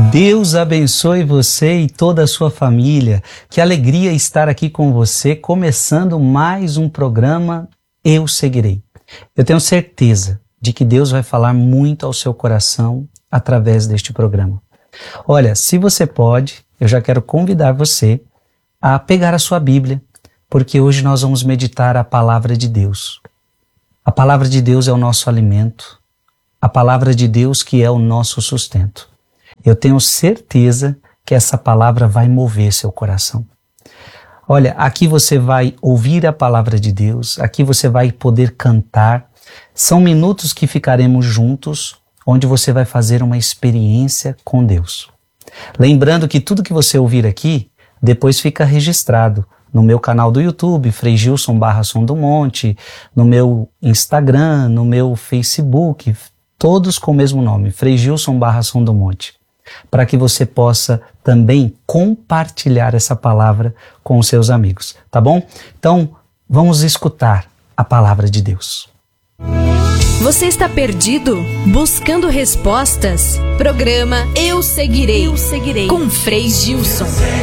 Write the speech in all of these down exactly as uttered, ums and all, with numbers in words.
Deus abençoe você e toda a sua família. Que alegria estar aqui com você, começando mais um programa Eu Seguirei. Eu tenho certeza de que Deus vai falar muito ao seu coração através deste programa. Olha, se você pode, eu já quero convidar você a pegar a sua Bíblia, porque hoje nós vamos meditar a palavra de Deus. A palavra de Deus é o nosso alimento, a palavra de Deus que é o nosso sustento. Eu tenho certeza que essa palavra vai mover seu coração. Olha, aqui você vai ouvir a palavra de Deus, aqui você vai poder cantar. São minutos que ficaremos juntos, onde você vai fazer uma experiência com Deus. Lembrando que tudo que você ouvir aqui, depois fica registrado no meu canal do YouTube, Frei Gilson barra Som do Monte, no meu Instagram, no meu Facebook, todos com o mesmo nome, Frei Gilson barra Som do Monte, para que você possa também compartilhar essa palavra com os seus amigos, tá bom? Então, vamos escutar a palavra de Deus. Você está perdido? Buscando respostas? Programa Eu Seguirei, Eu Seguirei. Com Frei Gilson.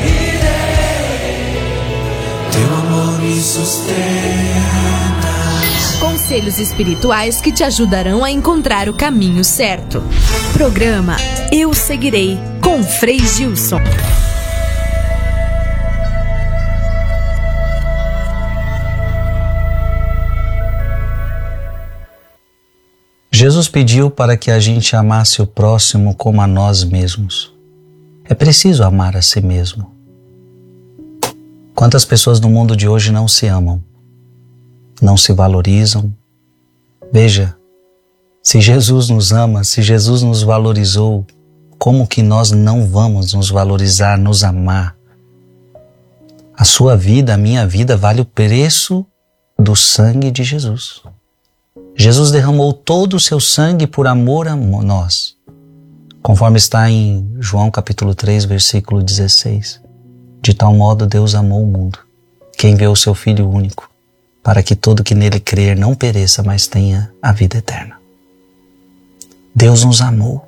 Teu amor me sustenta. Conselhos espirituais que te ajudarão a encontrar o caminho certo. Programa Eu Seguirei, com Frei Gilson. Jesus pediu para que a gente amasse o próximo como a nós mesmos. É preciso amar a si mesmo. Quantas pessoas no mundo de hoje não se amam, não se valorizam? Veja, se Jesus nos ama, se Jesus nos valorizou, como que nós não vamos nos valorizar, nos amar? A sua vida, a minha vida, vale o preço do sangue de Jesus. Jesus derramou todo o seu sangue por amor a nós, conforme está em João capítulo três, versículo dezesseis. De tal modo Deus amou o mundo, que enviou o seu Filho único, para que todo que nele crer não pereça, mas tenha a vida eterna. Deus nos amou.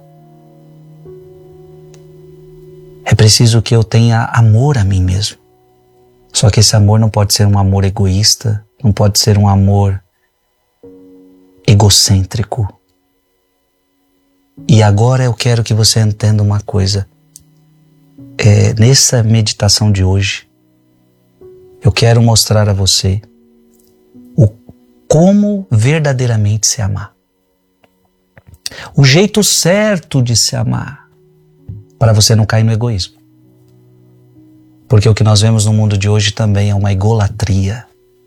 É preciso que eu tenha amor a mim mesmo. Só que esse amor não pode ser um amor egoísta, não pode ser um amor egocêntrico. E agora eu quero que você entenda uma coisa. É, nessa meditação de hoje, eu quero mostrar a você o como verdadeiramente se amar. O jeito certo de se amar, para você não cair no egoísmo. Porque o que nós vemos no mundo de hoje também é uma egolatria,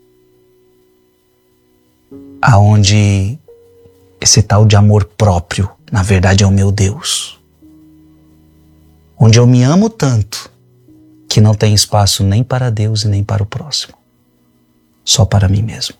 aonde esse tal de amor próprio, na verdade é o meu Deus. Onde eu me amo tanto que não tem espaço nem para Deus e nem para o próximo. Só para mim mesmo.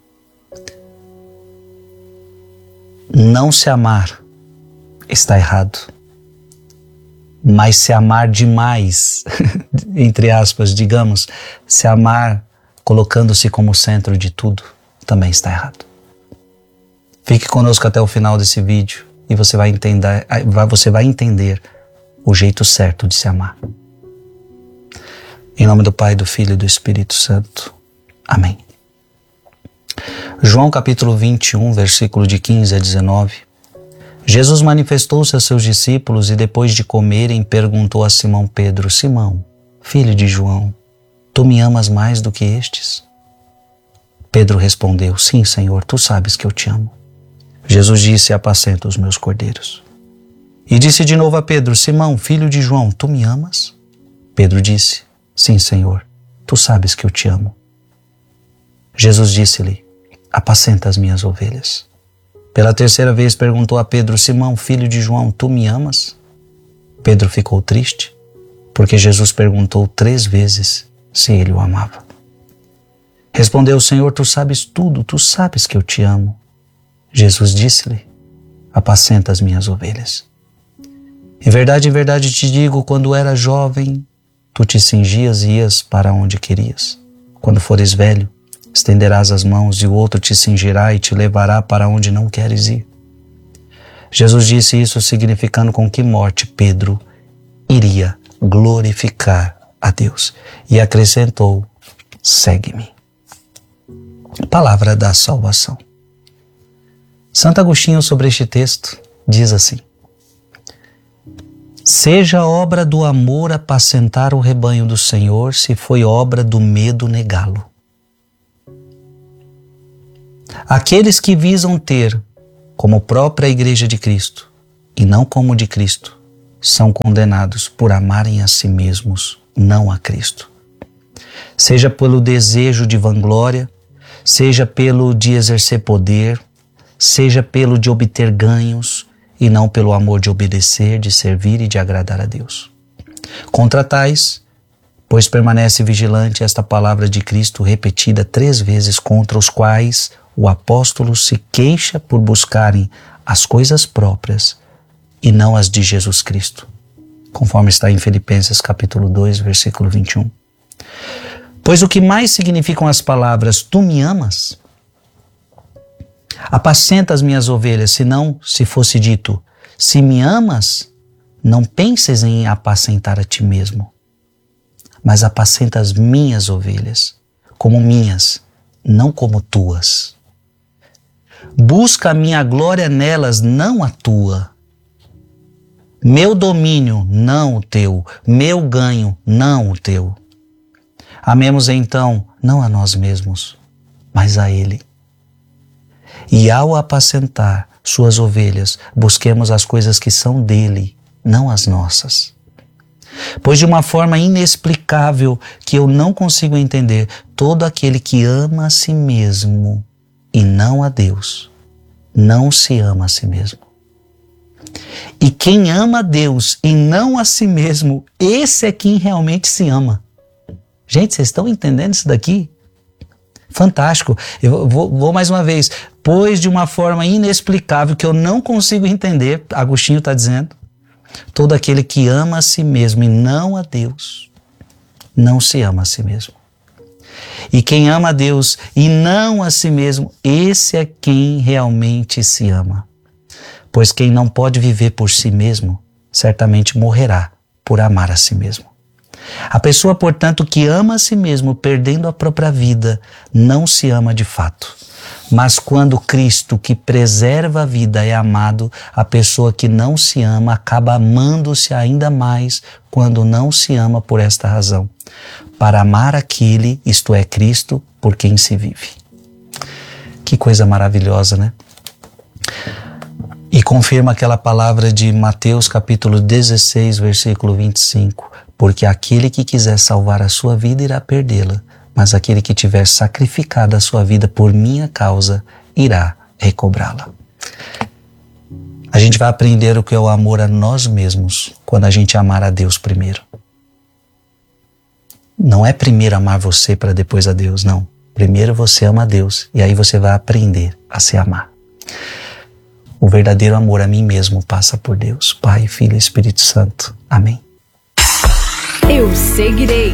Não se amar está errado. Mas se amar demais, entre aspas, digamos, se amar colocando-se como centro de tudo, também está errado. Fique conosco até o final desse vídeo e você vai entender, você vai entender o jeito certo de se amar. Em nome do Pai, do Filho e do Espírito Santo. Amém. João capítulo vinte e um, versículo de quinze a dezenove. Jesus manifestou-se a seus discípulos e depois de comerem perguntou a Simão Pedro: Simão, filho de João, tu me amas mais do que estes? Pedro respondeu: Sim, Senhor, tu sabes que eu te amo. Jesus disse: apacenta os meus cordeiros. E disse de novo a Pedro: Simão, filho de João, tu me amas? Pedro disse: Sim, Senhor, tu sabes que eu te amo. Jesus disse-lhe: apacenta as minhas ovelhas. Pela terceira vez perguntou a Pedro: Simão, filho de João, tu me amas? Pedro ficou triste, porque Jesus perguntou três vezes se ele o amava. Respondeu: Senhor, tu sabes tudo, tu sabes que eu te amo. Jesus disse-lhe: apacenta as minhas ovelhas. Em verdade, em verdade te digo, quando era jovem, tu te cingias e ias para onde querias. Quando fores velho, estenderás as mãos e o outro te cingirá e te levará para onde não queres ir. Jesus disse isso significando com que morte Pedro iria glorificar a Deus. E acrescentou: segue-me. Palavra da salvação. Santo Agostinho, sobre este texto, diz assim: seja obra do amor apacentar o rebanho do Senhor, se foi obra do medo negá-lo. Aqueles que visam ter como própria Igreja de Cristo e não como de Cristo, são condenados por amarem a si mesmos, não a Cristo. Seja pelo desejo de vanglória, seja pelo de exercer poder, seja pelo de obter ganhos, e não pelo amor de obedecer, de servir e de agradar a Deus. Contra tais, pois permanece vigilante esta palavra de Cristo repetida três vezes, contra os quais o apóstolo se queixa por buscarem as coisas próprias e não as de Jesus Cristo, conforme está em Filipenses capítulo dois, versículo vinte e um. Pois o que mais significam as palavras tu me amas? Apacenta as minhas ovelhas, senão se fosse dito, se me amas, não penses em apacentar a ti mesmo, mas apacenta as minhas ovelhas, como minhas, não como tuas. Busca a minha glória nelas, não a tua. Meu domínio, não o teu. Meu ganho, não o teu. Amemos então, não a nós mesmos, mas a Ele. E ao apacentar suas ovelhas, busquemos as coisas que são dele, não as nossas. Pois de uma forma inexplicável que eu não consigo entender, todo aquele que ama a si mesmo e não a Deus, não se ama a si mesmo. E quem ama a Deus e não a si mesmo, esse é quem realmente se ama. Gente, vocês estão entendendo isso daqui? Fantástico. Eu vou, vou mais uma vez. Pois de uma forma inexplicável que eu não consigo entender, Agostinho está dizendo, todo aquele que ama a si mesmo e não a Deus, não se ama a si mesmo. E quem ama a Deus e não a si mesmo, esse é quem realmente se ama. Pois quem não pode viver por si mesmo, certamente morrerá por amar a si mesmo. A pessoa, portanto, que ama a si mesmo, perdendo a própria vida, não se ama de fato. Mas quando Cristo, que preserva a vida, é amado, a pessoa que não se ama acaba amando-se ainda mais quando não se ama por esta razão. Para amar aquele, isto é, Cristo, por quem se vive. Que coisa maravilhosa, né? E confirma aquela palavra de Mateus capítulo dezesseis, versículo vinte e cinco. Porque aquele que quiser salvar a sua vida irá perdê-la, mas aquele que tiver sacrificado a sua vida por minha causa irá recobrá-la. A gente vai aprender o que é o amor a nós mesmos quando a gente amar a Deus primeiro. Não é primeiro amar você para depois a Deus, não. Primeiro você ama a Deus e aí você vai aprender a se amar. O verdadeiro amor a mim mesmo passa por Deus, Pai, Filho e Espírito Santo. Amém. Eu seguirei.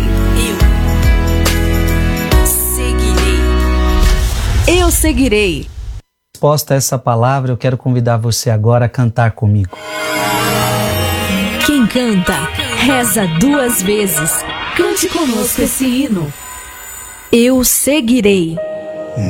Eu seguirei. Eu seguirei. Resposta a essa palavra, eu quero convidar você agora a cantar comigo. Quem canta, reza duas vezes. Cante conosco esse hino. Eu seguirei.